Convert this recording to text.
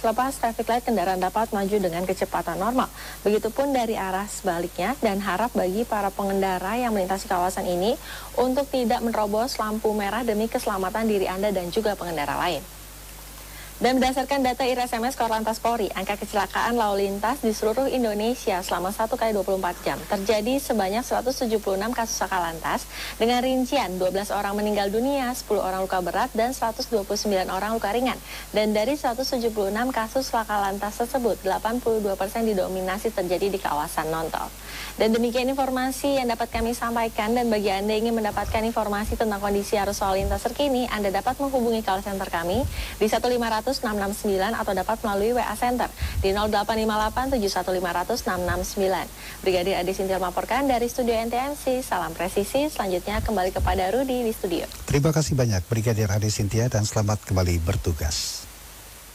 selepas traffic light kendaraan dapat maju dengan kecepatan normal. Begitupun dari arah sebaliknya dan harap bagi para pengendara yang melintasi kawasan ini untuk tidak menerobos lampu merah demi keselamatan diri Anda dan juga pengendara lain. Dan berdasarkan data IRSMS Korlantas Polri, angka kecelakaan lalu lintas di seluruh Indonesia selama 1 kali 24 jam terjadi sebanyak 176 kasus laka lantas dengan rincian 12 orang meninggal dunia, 10 orang luka berat, dan 129 orang luka ringan. Dan dari 176 kasus laka lantas tersebut, 82% didominasi terjadi di kawasan non-tol. Dan demikian informasi yang dapat kami sampaikan, dan bagi Anda yang ingin mendapatkan informasi tentang kondisi arus lalu lintas terkini, Anda dapat menghubungi call center kami di 1500669 atau dapat melalui WA Center di 0858 71500 669. Brigadir Adi Sintia melaporkan dari Studio NTMC. Salam presisi. Selanjutnya kembali kepada Rudi di studio. Terima kasih banyak Brigadir Adi Sintia dan selamat kembali bertugas.